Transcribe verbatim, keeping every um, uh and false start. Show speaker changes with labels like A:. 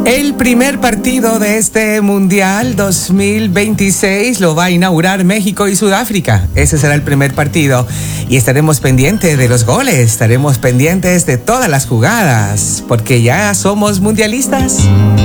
A: El primer partido de este Mundial dos mil veintiséis lo va a inaugurar México y Sudáfrica. Ese será el primer partido y estaremos pendientes de los goles, estaremos pendientes de todas las jugadas, porque ya somos mundialistas.